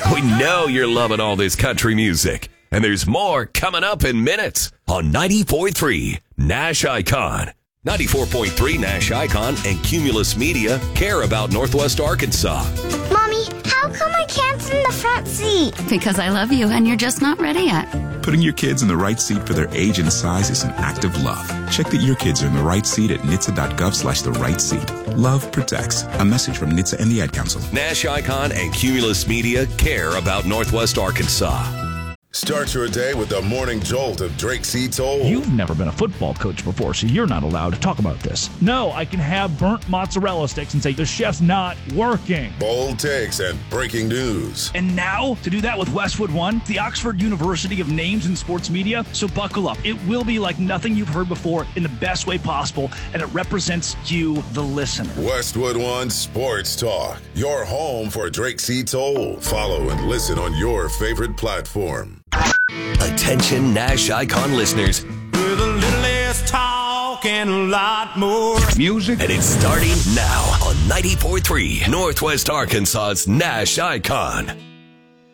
We know you're loving all this country music. And there's more coming up in minutes on 94.3 Nash Icon. 94.3 Nash Icon and Cumulus Media care about Northwest Arkansas. Mommy, how come I can't sit in the front seat? Because I love you and you're just not ready yet. Putting your kids in the right seat for their age and size is an act of love. Check that your kids are in the right seat at nhtsa.gov/the right seat. Love protects. A message from NHTSA and the Ad Council. Nash Icon and Cumulus Media care about Northwest Arkansas. Start your day with the morning jolt of Drake C. Toll. You've never been a football coach before, so you're not allowed to talk about this. No, I can have burnt mozzarella sticks and say the chef's not working. Bold takes and breaking news. And now, to do that with Westwood One, the Oxford University of Names in Sports Media. So buckle up. It will be like nothing you've heard before in the best way possible, and it represents you, the listener. Westwood One Sports Talk, your home for Drake C. Toll. Follow and listen on your favorite platform. Attention Nash Icon listeners. With a little less talk and a lot more Music. And it's starting now on 94.3 Northwest Arkansas's Nash Icon.